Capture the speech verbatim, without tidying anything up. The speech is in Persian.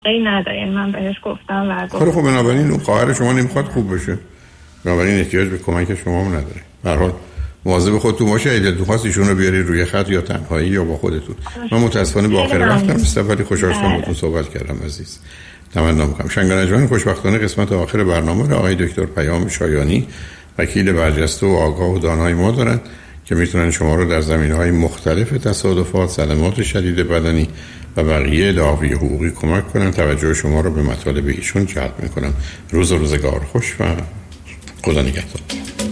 سابقه نداره. یعنی من بهش گفتم و گفتم خب بنابراین اون خواهر شما نمیخواد خوب بشه، بنابراین احتیاج به کمک شما هم نداره. به هر حال مواظب خودتون باشه. اگه تو خواست ایشون رو بیاری روی خط یا تنهایی یا با خودتون. من متاسفانه با آخر وقتم هستم ولی خوشحال شدم باهاتون صحبت کردم عزیز. تمنا می‌کنم شنگانجوان خوشبختانه قسمت آخر برنامه را آقای دکتر پیام شایانی وکیل برجسته و آگاه و دانای ما دارن که میتونن شما رو در زمینه‌های مختلف تصادفات، صدمات شدید بدنی و بقیه دعاوی حقوقی کمک کنن. توجه شما رو به مطالب ایشون جلب می‌کنم. روز و روزگار خوش و خدا نگهدار.